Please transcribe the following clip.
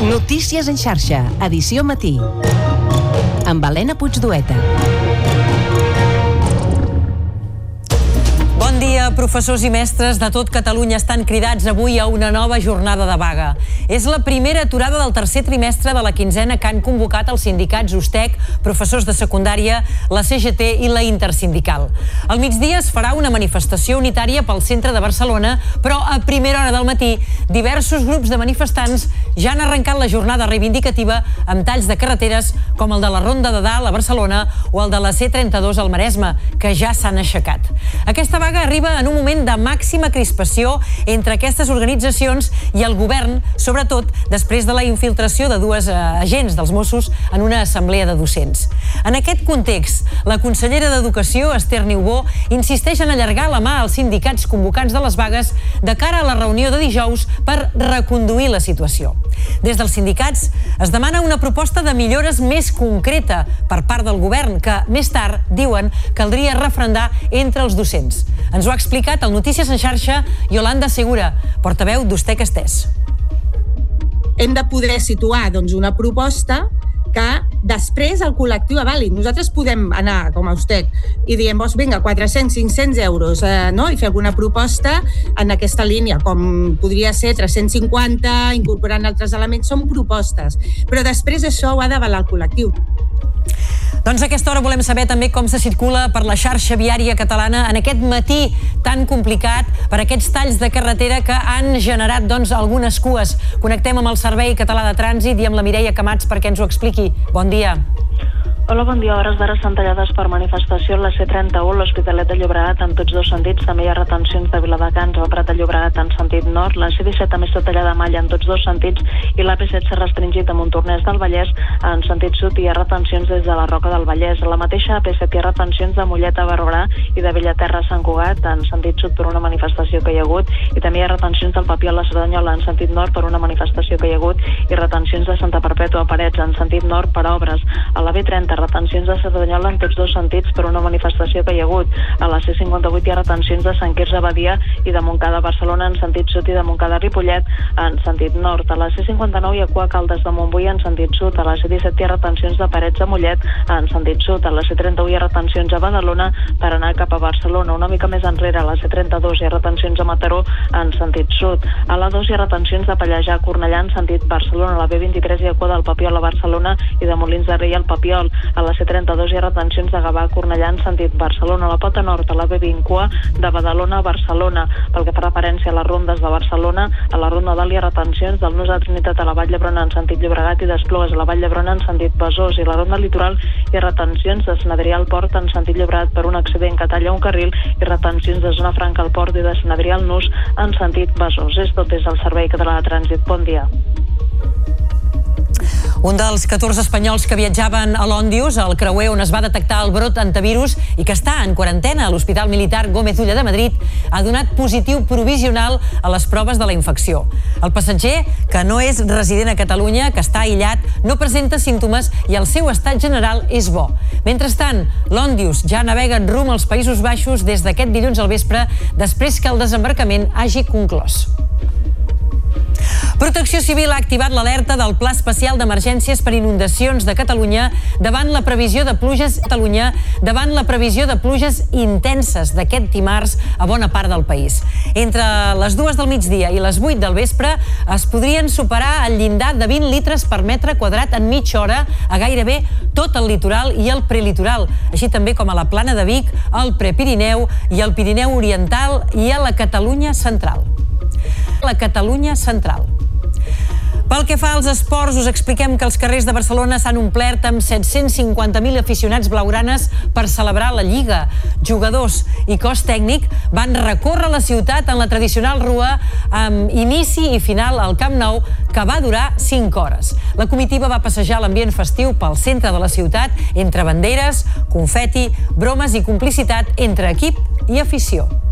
Notícies en xarxa, edició matí. Amb Helena Puigdueta. Bon dia, professors i mestres de tot Catalunya estan cridats avui a una nova jornada de vaga. És la primera aturada del tercer trimestre de la quinzena que han convocat els sindicats USTEC, professors de secundària, la CGT i la Intersindical. Al migdia es farà una manifestació unitària pel centre de Barcelona, però a primera hora del matí diversos grups de manifestants ja han arrencat la jornada reivindicativa amb talls de carreteres com el de la Ronda de Dalt a Barcelona o el de la C32 al Maresme, que ja s'han aixecat. Aquesta vaga arriba en un moment de màxima crispació entre aquestes organitzacions i el govern, sobretot després de la infiltració de dues agents dels Mossos en una assemblea de docents. En aquest context, la consellera d'Educació, Esther Niubó, insisteix en allargar la mà als sindicats convocants de les vagues de cara a la reunió de dijous per reconduir la situació. Des dels sindicats es demana una proposta de millores més concreta per part del govern que, més tard, diuen, caldria referendar entre els docents. Ens ho ha explicat al Notícies en xarxa Yolanda Segura, portaveu d'USTEC Estès. Hem de poder situar una proposta que després el col·lectiu avali. Nosaltres podem anar com a USTEC i diem, vinga, 400-500 euros, i fer alguna proposta en aquesta línia, com podria ser 350, incorporant altres elements, són propostes. Però després això ho ha d'avalar el col·lectiu. Doncs a aquesta hora volem saber també com se circula per la xarxa viària catalana en aquest matí tan complicat per aquests talls de carretera que han generat algunes cues. Connectem amb el Servei Català de Trànsit i amb la Mireia Camats perquè ens ho expliqui. Bon dia. Hola, bon dia. Hores d'ara estan tallades per manifestació la C31, l'Hospitalet de Llobregat en tots dos sentits. També hi ha retencions de Viladecans al Prat de Llobregat en sentit nord. La C17 també està tallada a malla en tots dos sentits i l'AP7 s'ha restringit a Montornès del Vallès en sentit sud i hi ha retencions des de la Roca del Vallès. A la mateixa AP7 hi ha retencions de Mollet a Barberà i de Bellaterra a Sant Cugat en sentit sud per una manifestació que hi ha hagut i també hi ha retencions del Papiol a Cerdanyola en sentit nord per una manifestació que hi ha hagut i retencions de Santa Perpètua a Parets en sentit nord per obres. A la B30 retencions de Cerdanyola en tots dos sentits per una manifestació que hi ha hagut. A la C58 hi ha retencions de Sant Quirze a Badia i de Montcada a Barcelona en sentit sud i de Montcada a Ripollet en sentit nord. A la C59 hi ha cua a Caldes de Montbui en sentit sud. A la C17 hi ha retencions de Parets a Mollet en sentit sud. A la C31 hi ha retencions a Badalona per anar cap a Barcelona. Una mica més enrere, a la C32 hi ha retencions a Mataró en sentit sud. A la 2 hi ha retencions de Pallejà a Cornellà en sentit Barcelona. A la B23 hi ha cua del Papiol a Barcelona i de Molins de Rei al Papiol. A la C32 hi ha retencions de Gavà a Cornellà en sentit Barcelona. A la Pota Nord, a la B20 cua de Badalona a Barcelona. Pel que fa referència a les rondes de Barcelona, a la Ronda Dalt hi ha retencions del Nus de Trinitat a la Vall d'Hebron en sentit Llobregat i d'Esplugues a la Vall d'Hebron en sentit Besòs. I a la Ronda Litoral hi ha retencions de Sant Adrià al Port en sentit Llobregat per un accident que talla un carril i retencions de Zona Franca al Port i de Sant Adrià al Nus en sentit Besòs. És tot des del Servei Català de Trànsit. Bon dia. Un dels 14 espanyols que viatjaven a l'Òndius, al creuer on es va detectar el brot antivirus i que està en quarantena a l'Hospital Militar Gómez Ulla de Madrid, ha donat positiu provisional a les proves de la infecció. El passatger, que no és resident a Catalunya, que està aïllat, no presenta símptomes i el seu estat general és bo. Mentrestant, l'Òndius ja navega en rumb als Països Baixos des d'aquest dilluns al vespre, després que el desembarcament hagi conclòs. Protecció Civil ha activat l'alerta del Pla Especial d'Emergències per Inundacions de Catalunya davant la previsió de pluges intenses d'aquest dimarts a bona part del país. Entre les 2 del migdia i les 8 del vespre es podrien superar el llindar de 20 litres per metre quadrat en mitja hora a gairebé tot el litoral i el prelitoral, així també com a la Plana de Vic, el Prepirineu i el Pirineu Oriental i a la Catalunya Central. Pel que fa als esports, us expliquem que els carrers de Barcelona s'han omplert amb 750.000 aficionats blaugranes per celebrar la Lliga. Jugadors i cos tècnic van recórrer la ciutat en la tradicional rua amb inici i final al Camp Nou, que va durar 5 hores. La comitiva va passejar l'ambient festiu pel centre de la ciutat entre banderes, confeti, bromes i complicitat entre equip i afició.